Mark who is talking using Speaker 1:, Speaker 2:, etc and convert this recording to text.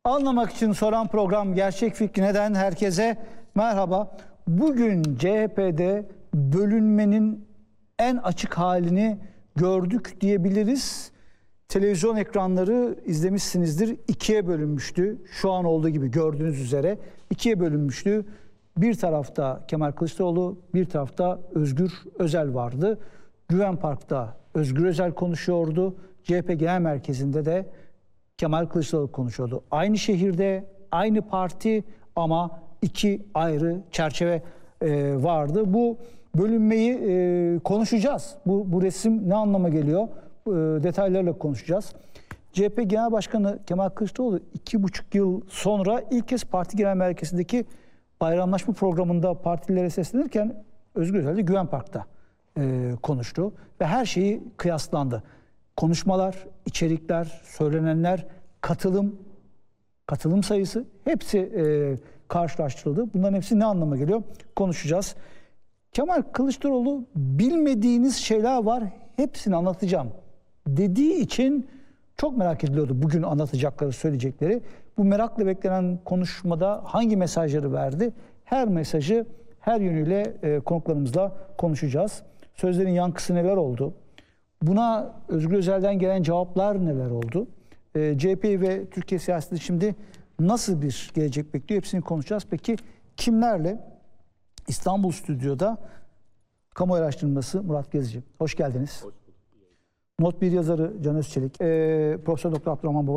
Speaker 1: Anlamak için soran program Gerçek Fikri Neden? Herkese merhaba. Bugün CHP'de bölünmenin en açık halini gördük diyebiliriz. Televizyon ekranları izlemişsinizdir. İkiye bölünmüştü. Şu an olduğu gibi gördüğünüz üzere ikiye bölünmüştü. Bir tarafta Kemal Kılıçdaroğlu, bir tarafta Özgür Özel vardı. Güven Park'ta Özgür Özel konuşuyordu. CHP Genel Merkezi'nde de Kemal Kılıçdaroğlu konuşuyordu. Aynı şehirde, aynı parti ama iki ayrı çerçeve vardı. Bu bölünmeyi konuşacağız. Bu resim ne anlama geliyor? Detaylarla konuşacağız. CHP Genel Başkanı Kemal Kılıçdaroğlu 2,5 yıl sonra ilk kez parti genel merkezindeki bayramlaşma programında partilere seslenirken Özgür Özel de Güven Park'ta konuştu ve her şeyi kıyaslandı. Konuşmalar, içerikler, söylenenler, katılım sayısı hepsi karşılaştırıldı. Bunların hepsi ne anlama geliyor? Konuşacağız. Kemal Kılıçdaroğlu bilmediğiniz şeyler var, hepsini anlatacağım dediği için çok merak ediliyordu bugün anlatacakları, söyleyecekleri. Bu merakla beklenen konuşmada hangi mesajları verdi? Her mesajı her yönüyle konuklarımızla konuşacağız. Sözlerin yankısı neler oldu? Buna Özgür Özel'den gelen cevaplar neler oldu? CHP ve Türkiye siyaseti şimdi nasıl bir gelecek bekliyor? Hepsini konuşacağız. Peki kimlerle? İstanbul Stüdyo'da kamuoyu araştırması Murat Gezici. Hoş geldiniz. Hoş bulduk. Not 1 yazarı Can Özçelik. Profesör Doktor Abdurrahman Baba